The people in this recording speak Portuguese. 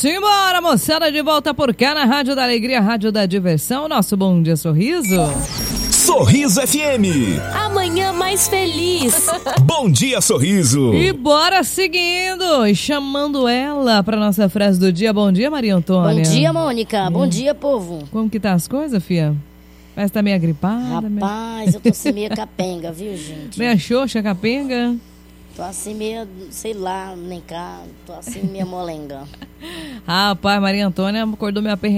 Simbora, moçada, de volta por cá na Rádio da Alegria, Rádio da Diversão, nosso Bom Dia Sorriso. Sorriso FM. Amanhã mais feliz. Bom dia, Sorriso. E bora seguindo e chamando ela para nossa frase do dia. Bom dia, Maria Antônia. Bom dia, Mônica. Bom dia, povo. Como que tá as coisas, fia? Parece que tá meio gripada. Rapaz, eu tô assim meio capenga, viu, gente? Meia xoxa, capenga. Tô assim meio, sei lá, nem cá. Tô assim meio molenga. Rapaz, Maria Antônia acordou meio aperreada.